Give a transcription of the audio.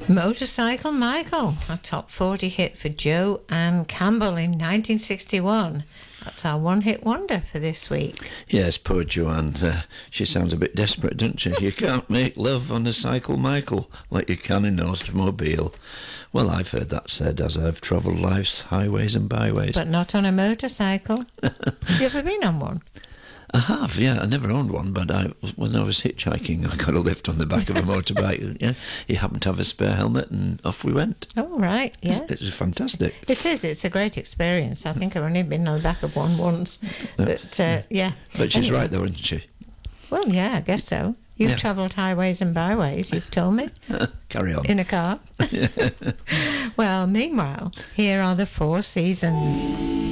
Motorcycle Michael, a top 40 hit for Joe Ann Campbell in 1961. That's our one-hit wonder for this week. Yes, poor Joanne. She sounds a bit desperate, doesn't she? You can't make love on a cycle, Michael, like you can in an automobile. Well, I've heard that said as I've travelled life's highways and byways. But not on a motorcycle. Have you ever been on one? I have, yeah. I never owned one, but when I was hitchhiking, I got a lift on the back of a motorbike. Yeah, he happened to have a spare helmet, and off we went. Oh, right, yeah. It's fantastic. It is. It's a great experience. I think I've only been on the back of one once, but yeah. But she's right, though, isn't she? Well, yeah, I guess so. You've travelled highways and byways, you've told me. Carry on. In a car. Well, meanwhile, here are the Four Seasons.